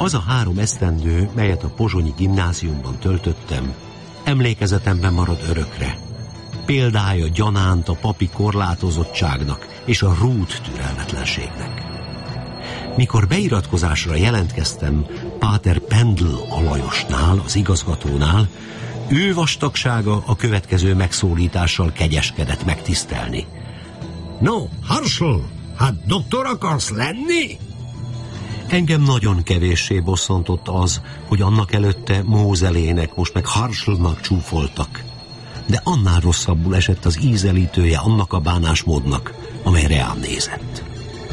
Az a 3 esztendő, melyet a pozsonyi gimnáziumban töltöttem, emlékezetemben marad örökre. Példája gyanánt a papi korlátozottságnak és a rút türelmetlenségnek. Mikor beiratkozásra jelentkeztem Páter Pendl Alajosnál, az igazgatónál, ő vastagsága a következő megszólítással kegyeskedett megtisztelni. No, Harschl, hát doktor akarsz lenni? Engem nagyon kevéssé bosszantott az, hogy annak előtte Mózelének, most meg Harschlnak csúfoltak. De annál rosszabbul esett az ízelítője annak a bánásmódnak, amely rám nézett.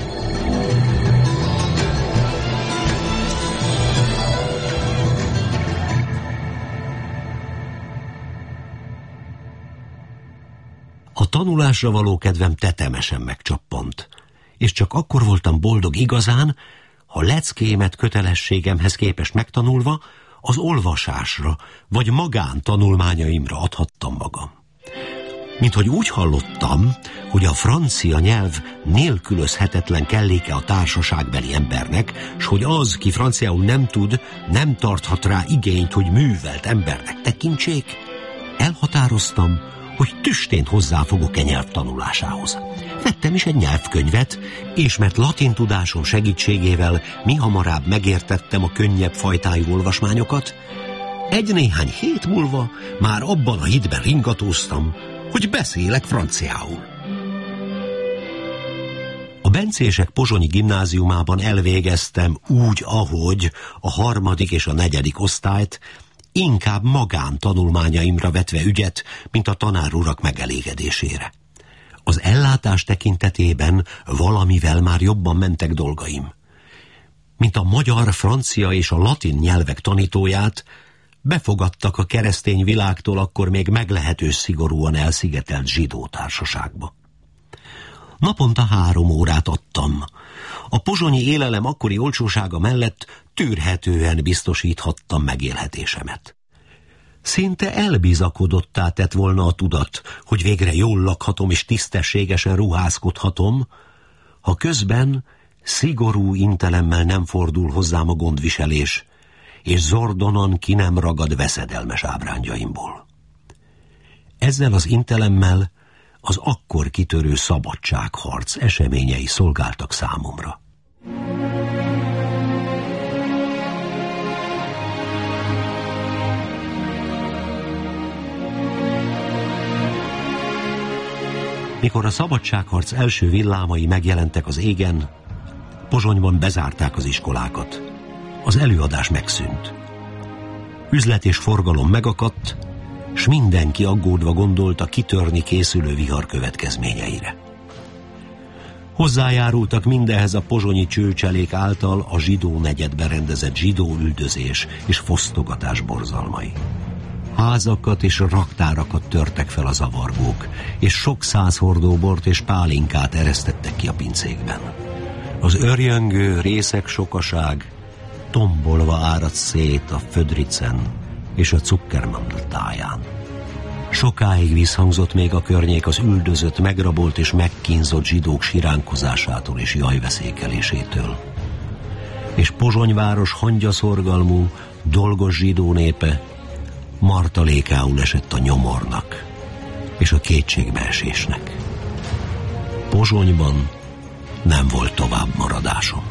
A tanulásra való kedvem tetemesen megcsappant, és csak akkor voltam boldog igazán, ha leckémet kötelességemhez képest megtanulva, az olvasásra vagy magántanulmányaimra adhattam magam. Minthogy úgy hallottam, hogy a francia nyelv nélkülözhetetlen kelléke a társaságbeli embernek, s hogy az, ki franciául nem tud, nem tarthat rá igényt, hogy művelt embernek tekintsék, elhatároztam, hogy tüstént hozzáfogok nyelv tanulásához. Vettem is egy nyelvkönyvet, és mert latin tudásom segítségével mihamarabb megértettem a könnyebb fajtájú olvasmányokat, egy-néhány hét múlva már abban a hitben ringatóztam, hogy beszélek franciául. A bencések pozsonyi gimnáziumában elvégeztem úgy, ahogy a 3. és a 4. osztályt, inkább magántanulmányaimra vetve ügyet, mint a tanárurak megelégedésére. Az ellátás tekintetében valamivel már jobban mentek dolgaim. Mint a magyar, francia és a latin nyelvek tanítóját, befogadtak a keresztény világtól akkor még meglehető szigorúan elszigetelt zsidó társaságba. Naponta 3 órát adtam. A pozsonyi élelem akkori olcsósága mellett tűrhetően biztosíthattam megélhetésemet. Szinte elbizakodottá tett volna a tudat, hogy végre jól lakhatom és tisztességesen ruházkodhatom, ha közben szigorú intelemmel nem fordul hozzám a gondviselés, és zordonon ki nem ragad veszedelmes ábrándjaimból. Ezzel az intelemmel az akkor kitörő szabadságharc eseményei szolgáltak számomra. Mikor a szabadságharc első villámai megjelentek az égen, Pozsonyban bezárták az iskolákat. Az előadás megszűnt. Üzlet és forgalom megakadt, s mindenki aggódva gondolt a kitörni készülő vihar következményeire. Hozzájárultak mindehez a pozsonyi csőcselék által a zsidó negyedben rendezett zsidó üldözés és fosztogatás borzalmai. Házakat és raktárakat törtek fel a zavargók, és sok 100 hordó bort és pálinkát eresztettek ki a pincékben. Az örjöngő részeg sokaság tombolva áradt szét a Födricen és a Zuckermandl táján. Sokáig visszhangzott még a környék az üldözött, megrabolt és megkínzott zsidók siránkozásától és jajveszékelésétől. És Pozsonyváros hangyaszorgalmú, dolgos zsidó népe martalékául esett a nyomornak és a kétségbeesésnek. Pozsonyban nem volt tovább maradásom.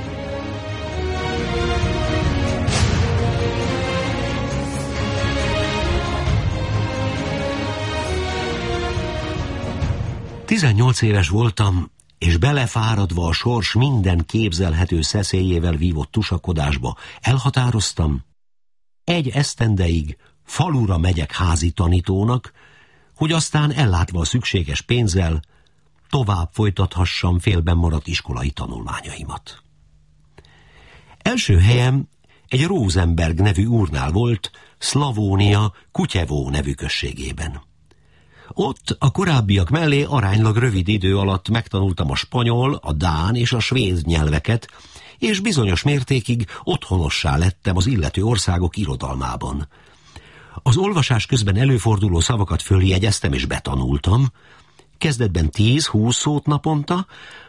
Tizennyolc éves voltam, és belefáradva a sors minden képzelhető szeszélyével vívott tusakodásba elhatároztam, 1 esztendeig falura megyek házi tanítónak, hogy aztán ellátva a szükséges pénzzel tovább folytathassam félben maradt iskolai tanulmányaimat. Első helyem egy Rosenberg nevű úrnál volt, Szlavónia Kutyevó nevű községében. Ott a korábbiak mellé aránylag rövid idő alatt megtanultam a spanyol, a dán és a svéd nyelveket, és bizonyos mértékig otthonossá lettem az illető országok irodalmában. Az olvasás közben előforduló szavakat följegyeztem és betanultam, kezdetben 10-20 szót naponta,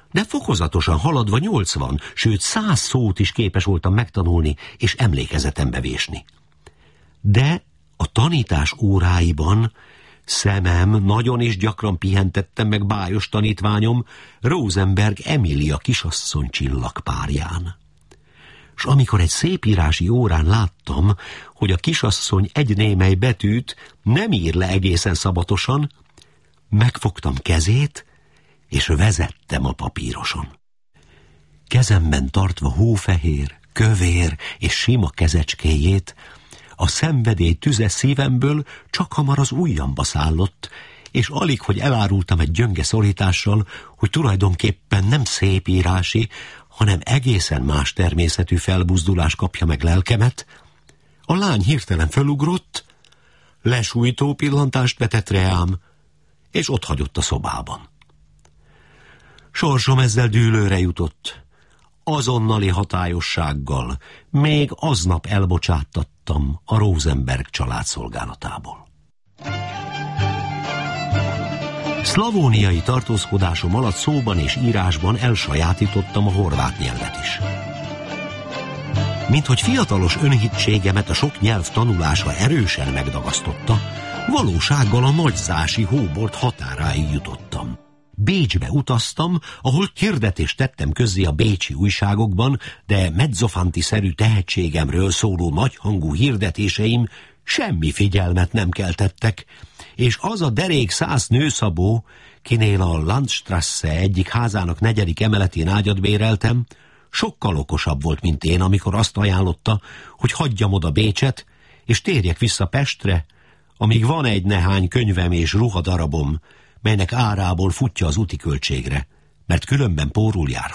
de fokozatosan haladva 80, sőt 100 szót is képes voltam megtanulni és emlékezetembe vésni. De a tanítás óráiban szemem nagyon és gyakran pihentettem meg bájos tanítványom Rosenberg Emilia kisasszony csillagpárján. S amikor egy szépírási órán láttam, hogy a kisasszony egy némely betűt nem ír le egészen szabatosan, megfogtam kezét, és vezettem a papíroson. Kezemben tartva hófehér, kövér és sima kezecskéjét, a szenvedély tüze szívemből csak hamar az ujjamba szállott, és alig, hogy elárultam egy gyönge szorítással, hogy tulajdonképpen nem szépírási, hanem egészen más természetű felbuzdulás kapja meg lelkemet, a lány hirtelen felugrott, lesújtó pillantást vetett reám, és otthagyott a szobában. Sorsom ezzel dűlőre jutott. Azonnali hatályossággal még aznap elbocsáttattam a Rosenberg család szolgálatából. Szlavóniai tartózkodásom alatt szóban és írásban elsajátítottam a horvát nyelvet is. Minthogy fiatalos önhittségemet a sok nyelv tanulása erősen megdagasztotta, valósággal a nagyzási hóbort határáig jutottam. Bécsbe utaztam, ahol hirdetést tettem közzé a bécsi újságokban, de Mezzofanti-szerű tehetségemről szóló nagyhangú hirdetéseim semmi figyelmet nem keltettek, és az a derék 100 nőszabó, kinél a Landstrasse egyik házának 4. emeletén ágyat béreltem, sokkal okosabb volt, mint én, amikor azt ajánlotta, hogy hagyjam oda Bécset, és térjek vissza Pestre, amíg van egy nehány könyvem és ruhadarabom, melynek árából futja az úti költségre, mert különben pórul járhat.